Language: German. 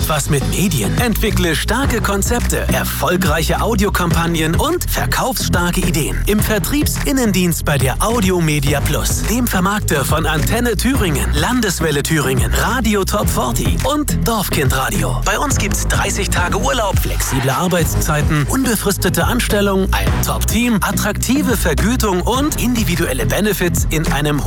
etwas mit Medien. Entwickle starke Konzepte, erfolgreiche Audiokampagnen und verkaufsstarke Ideen. Im Vertriebsinnendienst bei der Audiomedia Plus, dem Vermarkter von Antenne Thüringen, Landeswelle Thüringen, Radio Top 40 und Dorfkindradio. Bei uns gibt's 30 Tage Urlaub, flexible Arbeitszeiten, unbefristete Anstellung, ein Top-Team, attraktive Vergütung und individuelle Benefits in einem